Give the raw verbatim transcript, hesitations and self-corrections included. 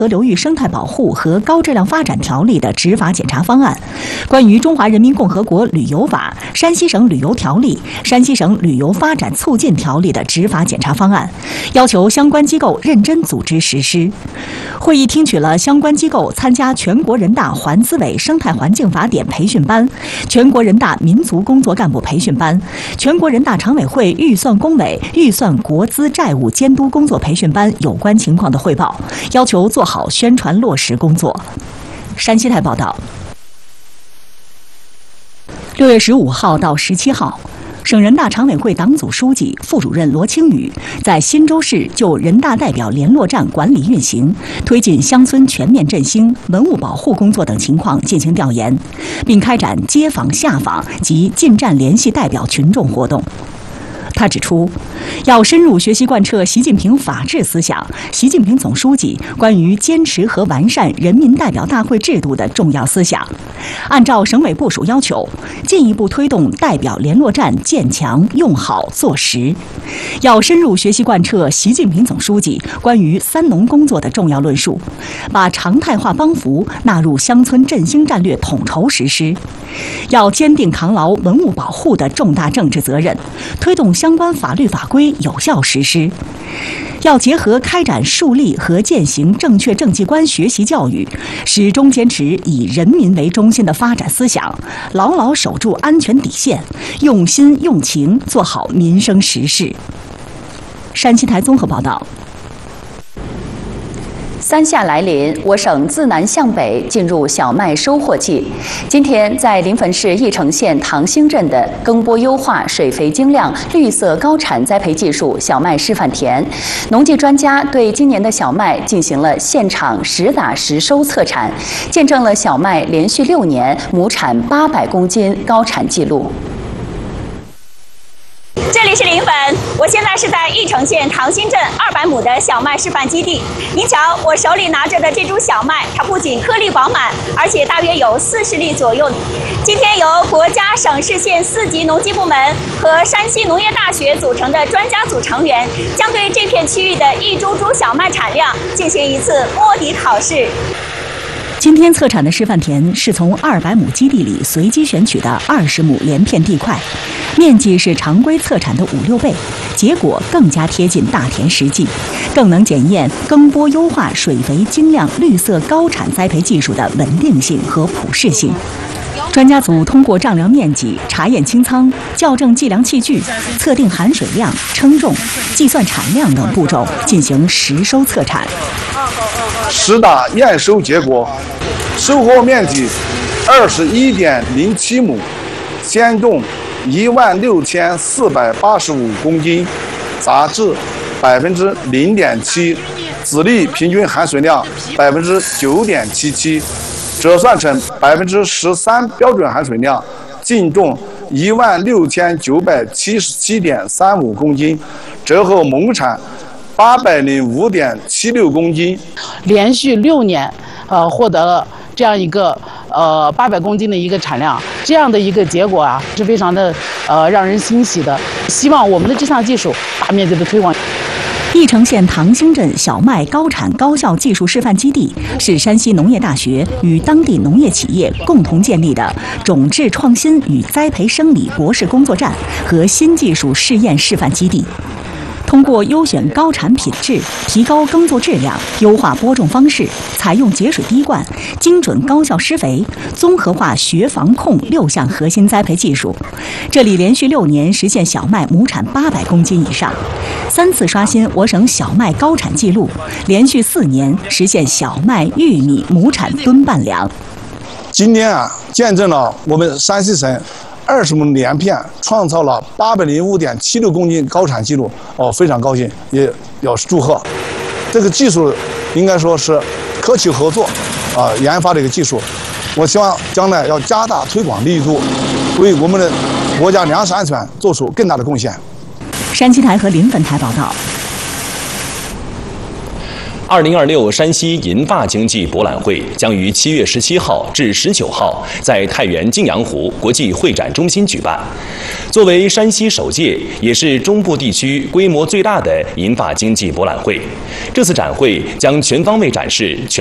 河流域生态保护和高质量发展条例的执法检查方案，关于中华人民共和国旅游法、山西省旅游条例、山西省旅游发展促进条例的执法检查方案，要求相关机构认真组织实施。会议听取了相关机构参加全国人大环资委生态环境法典培训班、全国人大民族工作干部培训班、全国人大常委会预算工委预算国资债务监督工作培训班有关情况的汇报，要求做好宣传落实工作。山西台报道，六月十五号到十七号，省人大常委会党组书记、副主任罗清宇在忻州市就人大代表联络站管理运行、推进乡村全面振兴、文物保护工作等情况进行调研，并开展街访、下访及进站联系代表群众活动。他指出，要深入学习贯彻习近平法治思想、习近平总书记关于坚持和完善人民代表大会制度的重要思想，按照省委部署要求，进一步推动代表联络站建强、用好、做实。要深入学习贯彻习近平总书记关于三农工作的重要论述，把常态化帮扶纳入乡村振兴战略统筹实施。要坚定扛牢文物保护的重大政治责任，推动相关法律法规有效实施。要结合开展树立和践行正确政绩观学习教育，始终坚持以人民为中心的发展思想，牢牢守住安全底线，用心用情做好民生实事。山西台综合报道。 三夏来临，我省自南向北进入小麦收获季。今天，在临汾市翼城县唐兴镇的耕播优化、水肥精量、绿色高产栽培技术小麦示范田，农技专家对今年的小麦进行了现场实打实收测产，见证了小麦连续六年亩产八百公斤高产记录。 这里是临汾，我现在是在翼城县唐兴镇二百亩的小麦示范基地。您瞧，我手里拿着的这株小麦，它不仅颗粒饱满，而且大约有四十粒左右。今天由国家、省市县四级农机部门和山西农业大学组成的专家组成员，将对这片区域的一株株小麦产量进行一次摸底考试。 今天测产的示范田是从二百亩基地里随机选取的二十亩连片地块，面积是常规测产的五六倍，结果更加贴近大田实际，更能检验耕播优化、水肥精量、绿色高产栽培技术的稳定性和普适性。专家组通过丈量面积、查验清仓、校正计量器具、测定含水量、称重、计算产量等步骤进行实收测产。 实打验收结果，收获面积二十一点零七亩，鲜重一万六千四百八十五公斤，杂质百分之零点七，籽粒平均含水量百分之九点七七，折算成百分之十三标准含水量，净重一万六千九百七十七点三五公斤，折后亩产八百零五点七六公斤， 连续六年，呃，获得了这样一个呃八百公斤的一个产量，这样的一个结果啊，是非常的呃让人欣喜的。希望我们的这项技术大面积的推广。 翼城县唐兴镇小麦高产高效技术示范基地是山西农业大学与当地农业企业共同建立的种质创新与栽培生理博士工作站和新技术试验示范基地。通过优选高产品质、提高耕作质量、优化播种方式、采用节水滴灌、精准高效施肥、综合化学防控六项核心栽培技术，这里连续六年实现小麦亩产八百公斤以上，三次刷新我省小麦高产记录，连续四年实现小麦、玉米亩产吨半粮。 今天啊，见证了我们山西省二十亩连片创造了八百零五点七六公斤高产记录，哦，非常高兴，也表示祝贺。这个技术应该说是科企合作啊、呃、研发的一个技术，我希望将来要加大推广力度，为我们的国家粮食安全做出更大的贡献。 山西台和临汾台报道。 二零二六山西银发经济博览会将于七月十七号至十九号在太原镜阳湖国际会展中心举办。作为山西首届，也是中部地区规模最大的银发经济博览会，这次展会将全方位展示全